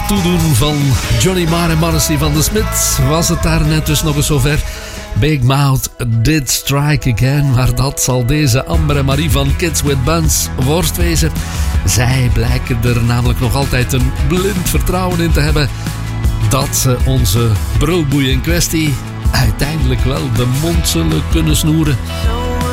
toedoen van Johnny Marr en Morrissey van de Smiths was het daar net dus nog eens zover. Big Mouth did strike again, maar dat zal deze Amber en Marie van Kids with Buns worst wezen. Zij blijken er namelijk nog altijd een blind vertrouwen in te hebben dat ze onze brulboei in kwestie uiteindelijk wel de mond zullen kunnen snoeren.